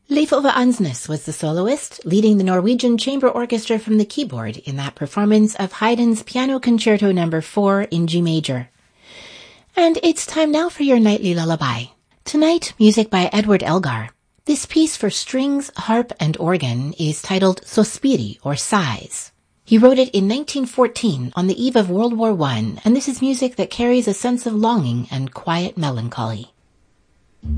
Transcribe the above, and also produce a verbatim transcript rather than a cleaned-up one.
Leif Ove Ansnes was the soloist, leading the Norwegian Chamber Orchestra from the keyboard in that performance of Haydn's Piano Concerto number four in G major. And it's time now for your nightly lullaby. Tonight, music by Edward Elgar. This piece for strings, harp, and organ is titled Sospiri, or Sighs. He wrote it in nineteen fourteen on the eve of World War One, and this is music that carries a sense of longing and quiet melancholy.